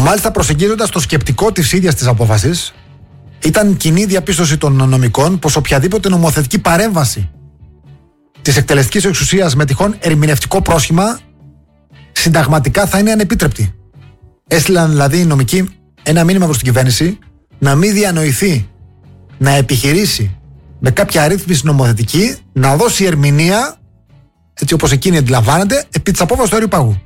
Μάλιστα, προσεγγίζοντας το σκεπτικό της ίδιας της απόφασης, ήταν κοινή διαπίστωση των νομικών πως οποιαδήποτε νομοθετική παρέμβαση της εκτελεστικής εξουσίας με τυχόν ερμηνευτικό πρόσχημα συνταγματικά θα είναι ανεπίτρεπτη. Έστειλαν δηλαδή οι νομικοί ένα μήνυμα προς την κυβέρνηση να μην διανοηθεί να επιχειρήσει με κάποια ρύθμιση νομοθετική να δώσει ερμηνεία, έτσι όπως εκείνη αντιλαμβάνεται, επί της απόφασης του αερίου πάγου.